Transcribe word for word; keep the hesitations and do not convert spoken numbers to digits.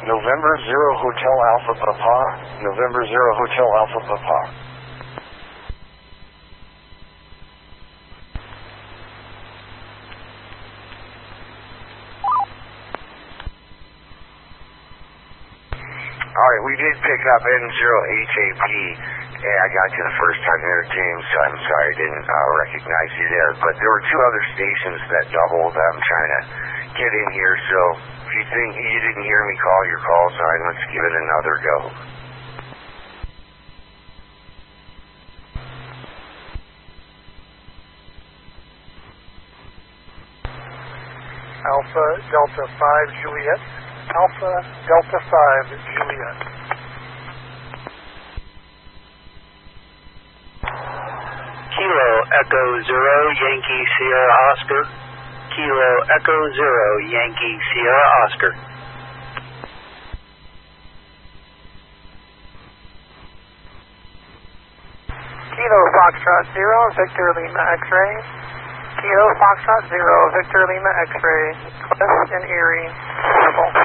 November Zero Hotel Alpha Papa. November Zero Hotel Alpha Papa. Alright, we did pick up N zero H A P, and I got you the first time there, James, so I'm sorry I didn't uh, recognize you there. But there were two other stations that doubled. I'm trying to get in here, so if you think you didn't hear me call your call sign, let's give it another go. Alpha Delta five Juliet. Alpha Delta five Juliet. Kilo Echo Zero Yankee Sierra Oscar. Kilo Echo Zero Yankee Sierra Oscar. Kilo Foxtrot Zero Victor Lima X-ray. Kilo Foxtrot Zero Victor Lima X-ray. Cliff and Erie.